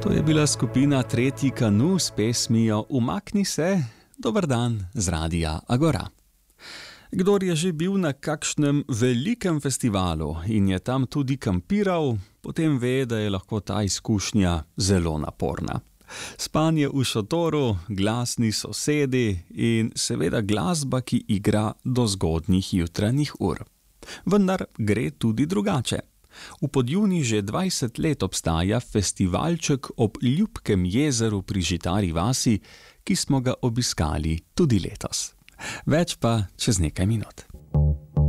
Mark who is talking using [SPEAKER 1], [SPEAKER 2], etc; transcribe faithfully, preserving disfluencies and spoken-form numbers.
[SPEAKER 1] To je bila skupina Tretji kanu s pesmijo Umakni se, dober dan z radia Agora. Kdor je že bil na kakšnem velikem festivalu in je tam tudi kampiral, potem ve, da je lahko ta izkušnja zelo naporna. Spanje v šotoru, glasni sosedi in seveda glasba, ki igra do zgodnjih jutranjih ur. Vendar gre tudi drugače. V Podjuni že dvajset let obstaja festivalček ob Ljubkem jezeru pri Žitari vasi, ki smo ga obiskali tudi letos. Več pa čez nekaj minut.